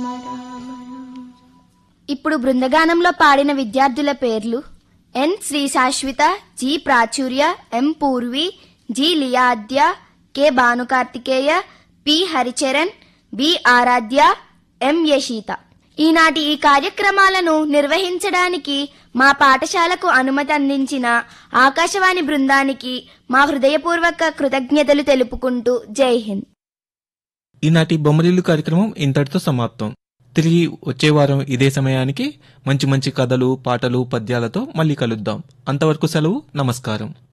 ఇప్పుడు బృందగానంలో పాడిన విద్యార్థుల పేర్లు: ఎన్ శ్రీ శాశ్విత, జి ప్రాచుర్య, ఎం Purvi, G లియాద్య, K భానుకార్తికేయ, P Haricharan, B ఆరాధ్య, ఎం యశీత. ఈనాటి ఈ కార్యక్రమాలను నిర్వహించడానికి మా పాఠశాలకు అనుమతి అందించిన ఆకాశవాణి బృందానికి మా హృదయపూర్వక కృతజ్ఞతలు తెలుపుకుంటూ జై హింద్. ఈనాటి బొమ్మరిల్లు కార్యక్రమం ఇంతటితో సమాప్తం. తిరిగి వచ్చే వారం ఇదే సమయానికి మంచి మంచి కథలు, పాటలు, పద్యాలతో మళ్ళీ కలుద్దాం. అంతవరకు సెలవు. నమస్కారం.